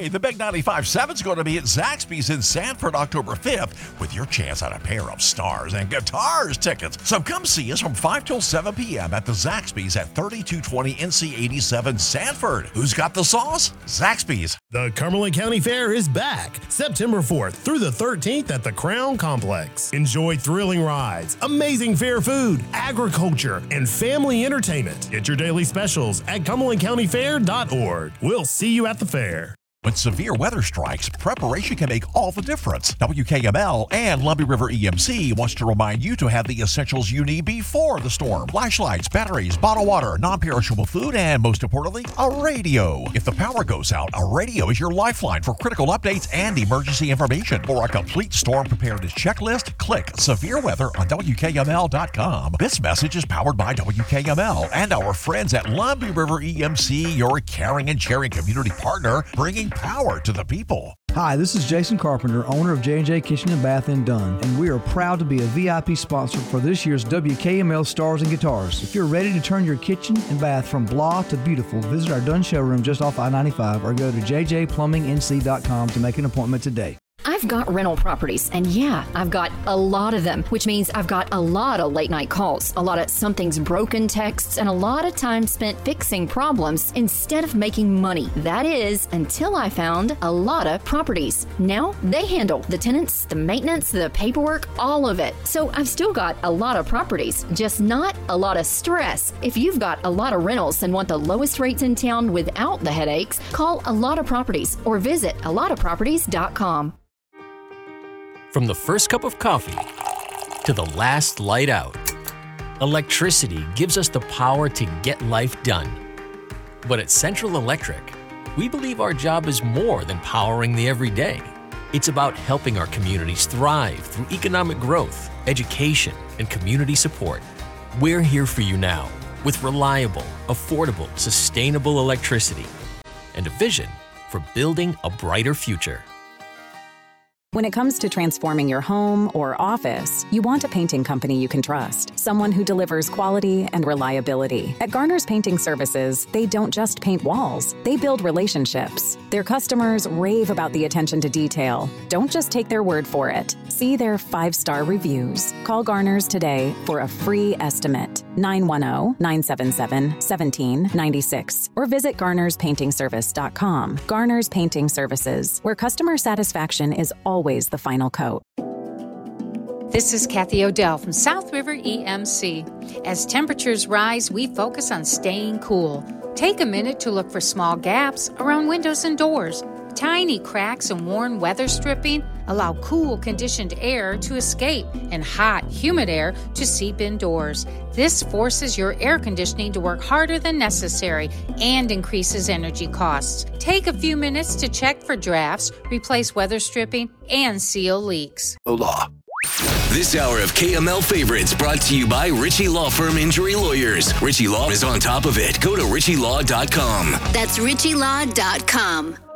Hey, the Big 95.7 is going to be at Zaxby's in Sanford October 5th with your chance at a pair of Stars and Guitars tickets. So come see us from 5 till 7 p.m. at the Zaxby's at 3220 NC 87 Sanford. Who's got the sauce? Zaxby's. The Cumberland County Fair is back September 4th through the 13th at the Crown Complex. Enjoy thrilling rides, amazing fair food, agriculture, and family entertainment. Get your daily specials at CumberlandCountyFair.org. We'll see you at the fair. When severe weather strikes, preparation can make all the difference. WKML and Lumbee River EMC wants to remind you to have the essentials you need before the storm. Flashlights, batteries, bottled water, non-perishable food, and most importantly, a radio. If the power goes out, a radio is your lifeline for critical updates and emergency information. For a complete storm preparedness checklist, click Severe Weather on WKML.com. This message is powered by WKML and our friends at Lumbee River EMC, your caring and sharing community partner, bringing power to the people. Hi, this is Jason Carpenter, owner of J&J Kitchen and Bath in Dunn, and we are proud to be a VIP sponsor for this year's WKML Stars and Guitars. If you're ready to turn your kitchen and bath from blah to beautiful, visit our Dunn showroom just off I-95 or go to jjplumbingnc.com to make an appointment today. I've got rental properties, and yeah, I've got a lot of them, which means I've got a lot of late night calls, a lot of something's broken texts, and a lot of time spent fixing problems instead of making money. That is, until I found a lot of properties. Now they handle the tenants, the maintenance, the paperwork, all of it. So I've still got a lot of properties, just not a lot of stress. If you've got a lot of rentals and want the lowest rates in town without the headaches, call A Lot of Properties or visit alotofproperties.com. From the first cup of coffee to the last light out, electricity gives us the power to get life done. But at Central Electric, we believe our job is more than powering the everyday. It's about helping our communities thrive through economic growth, education, and community support. We're here for you now with reliable, affordable, sustainable electricity and a vision for building a brighter future. When it comes to transforming your home or office, you want a painting company you can trust, someone who delivers quality and reliability. At Garner's Painting Services, they don't just paint walls, they build relationships. Their customers rave about the attention to detail. Don't just take their word for it. See their 5-star reviews. Call Garner's today for a free estimate, 910-977-1796, or visit garnerspaintingservice.com. Garner's Painting Services, where customer satisfaction is always the final coat. This is Kathy Odell from South River EMC. As temperatures rise, we focus on staying cool. Take a minute to look for small gaps around windows and doors. Tiny cracks and worn weather stripping allow cool, conditioned air to escape and hot, humid air to seep indoors. This forces your air conditioning to work harder than necessary and increases energy costs. Take a few minutes to check for drafts, replace weather stripping, and seal leaks. Law. This hour of KML Favorites brought to you by Ritchie Law Firm Injury Lawyers. Ritchie Law is on top of it. Go to ritchielaw.com. That's ritchielaw.com.